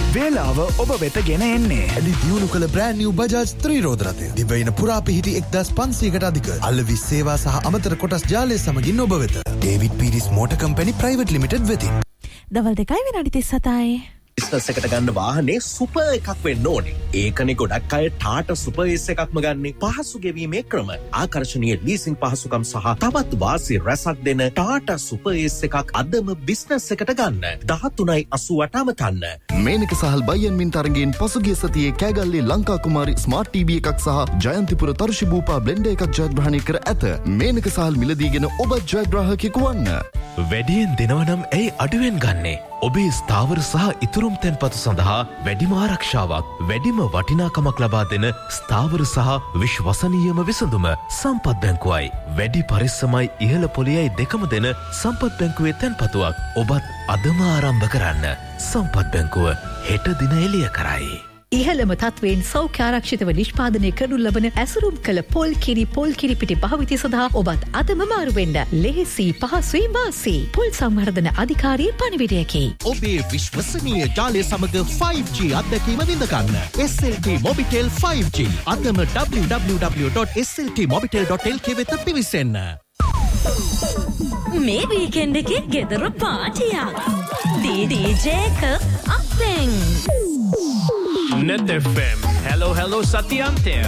වේලාව ඔබ වෙත ගෙන එන්නේ. ඇඩි දියුණු කළ බ්‍රෑන්ඩ් නිව් බජාජ් ත්‍රිරෝද රථය. දිවයින පුරා පිහිටි 1500කට අධික අලෙවි සේවා සහ අමතර කොටස් ජාලය සමගින් ඔබ වෙත. David Peiris motor company private limited වෙතින්. දවල් 2:37. බිස්නස් එකට ගන්න වාහනේ සුපර් එකක් වෙන්න ඕනේ. ඒකනේ ගොඩක් අය ටාටා සුපර් එස් එකක්ම ගන්නේ. පහසු ගෙවීමේ ක්‍රම, ආකර්ෂණීය ලීසින් පහසුකම් සහ තවත් වාසි රැසක් දෙන ටාටා සුපර් එස් එකක් අදම බිස්නස් එකට ගන්න. 13.88 අමතන්න. මේනක සහල් බයියන්මින් තරගෙන් පසුගිය සතියේ කෑගල්ලේ ලංකා කුමාරි ස්මාර්ට් TV එකක් සහ ජයන්තිපුර තර්ශිබූපා බ්ලෙන්ඩර් එකක් ජයග්‍රහණය කර ඇත. මේනක සහල් මිලදීගෙන ඔබ ජයග්‍රාහකයෙකු වන්න. වැඩියෙන් දෙනවනම් ඇයි අඩුවෙන් ගන්නේ? ඔබේ ස්ථාවර සහ ඉතුරුම් තැන්පතු සඳහා වැඩිම ආරක්ෂාවක්, වැඩිම වටිනාකමක් ලබා දෙන ස්ථාවර සහ විශ්වසනීයම විසඳුම සම්පත් බැංකුවයි. වැඩි පරිස්සමයි ඉහළ පොලියයි දෙකම දෙන සම්පත් බැංකුවේ තැන්පතුවක් ඔබත් අදම ආරම්භ කරන්න. සම්පත් බැංකුව හෙට දින එළිය කරයි. ඉහළම තත්වයෙන් සෞඛ්‍ය ආරක්ෂිතව නිෂ්පාදනය කරනු ලබන ඇසුරුම් කළ පොල් කිරි පිටි භාවිතය සඳහා ඔබත් අදම මාරු වෙන්න. ලෙහෙසි පහසුයි වාසි. පොල් සංවර්ධන අධිකාරියේ පණිවිඩයකි. ඔබේ විශ්වසනීය ජාලය සමග 5G අත්දැකීම විඳ ගන්න. SLT Mobitel 5G. අදම www.sltmobitel.lk වෙත පිවිසෙන්න. මේ වීකෙන්ඩ් එකේ ගෙදර පාටියක්. DJ එක අපෙන්. Net FM. Hello Satyante.